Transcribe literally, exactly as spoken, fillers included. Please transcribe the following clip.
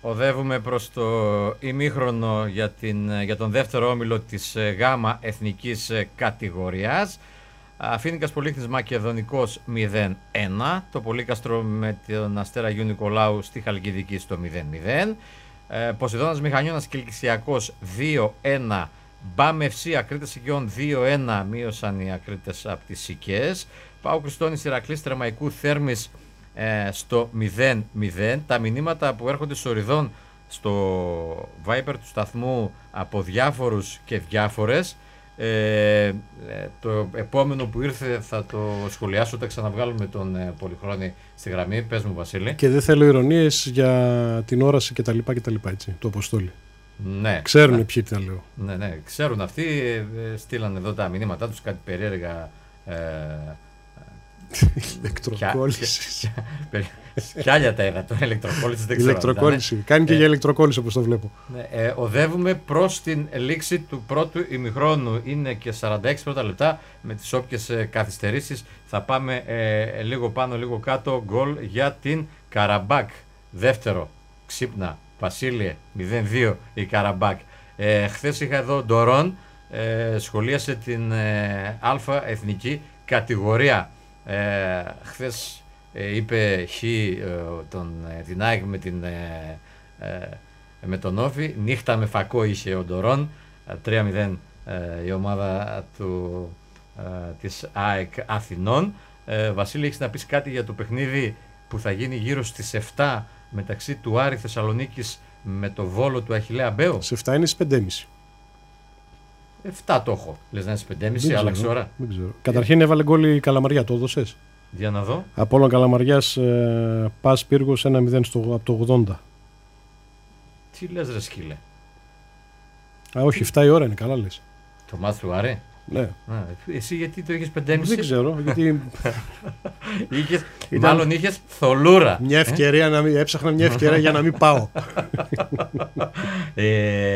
οδεύουμε προς το ημίχρονο για, την, για τον δεύτερο όμιλο της γάμα εθνικής κατηγορίας. Φοίνικας Πολύχνης Μακεδονικός μηδέν ένα, το Πολύκαστρο με τον Αστέρα Αγίου Νικολάου στη Χαλκιδική στο μηδέν μηδέν, ε, Ποσειδώνας Μηχανιώνας Κιλκυσιακός δύο ένα, Μπαμ Εφ Σι Ακρίτες Οικειών δύο ένα, μείωσαν οι Ακρίτες από τις Σικές. Πάο Κριστώνης Ηρακλής Τρεμαϊκού Θέρμης ε, στο μηδέν μηδέν. Τα μηνύματα που έρχονται σοριδών στο Viber του σταθμού από διάφορους και διάφορες. Ε, το επόμενο που ήρθε θα το σχολιάσω όταν ξαναβγάλουμε τον ε, Πολυχρόνη στη γραμμή. Πες μου, Βασίλη. Και δεν θέλω ηρωνίες για την όραση και τα λοιπά και τα λοιπά, έτσι, το Αποστόλη. Ναι. Ξέρουν ναι. ποιοι τα λέω. Ναι, ναι, ξέρουν αυτοί, ε, στείλαν εδώ τα μηνύματά τους, κάτι περίεργα ε, ηλεκτροκόλληση. Κι άλλα τα είδα, το ηλεκτροκόλληση δεν ξέρω. Ηλεκτροκόλληση. Κάνει και ε, για ηλεκτροκόλληση όπως το βλέπω. Ναι, ε, οδεύουμε προς την λήξη του πρώτου ημιχρόνου. Είναι και σαράντα έξι πρώτα λεπτά. Με τις όποιες ε, καθυστερήσεις θα πάμε ε, λίγο πάνω, λίγο κάτω. Γκολ για την Καραμπάκ. Δεύτερο, ξύπνα, Βασίλειε, μηδέν δύο η Καραμπάκ. Ε, χθες είχα εδώ Ντορόν, ε, σχολίασε την ε, Α εθνική κατηγορία. Ε, χθες ε, είπε χ ε, τον, ε, την ΑΕΚ με, την, ε, ε, με τον Όφη, νύχτα με φακό είχε ο Ντορόν, ε, τρία μηδέν ε, η ομάδα του, ε, της ΑΕΚ Αθηνών. ε, Βασίλη, έχεις να πεις κάτι για το παιχνίδι που θα γίνει γύρω στις εφτά μεταξύ του Άρη Θεσσαλονίκης με το Βόλο του Αχιλλέα Μπέο? Σε εφτά είναι στις πέντε και μισή. εφτά το έχω. Λες να είναι στις πέντε και μισή, άλλαξε ώρα. Δεν ξέρω. Καταρχήν έβαλε γκολ η Καλαμαριά, το έδωσες? Για να δω. Απόλλων Καλαμαριάς, ε, Πας Πύργος ένα μηδέν στο, από το ογδόντα. Τι λες ρε σκύλε? Α, όχι, εφτά η ώρα είναι, καλά λες. Το μάτς του Άρη. Ναι. Α, εσύ γιατί το είχες πέντε και μισή? Δεν ξέρω, γιατί... είχες, Ήταν... Μάλλον είχες θολούρα. Μια ευκαιρία ε? να μην, έψαχνα μια ευκαιρία για να μην πάω. ε...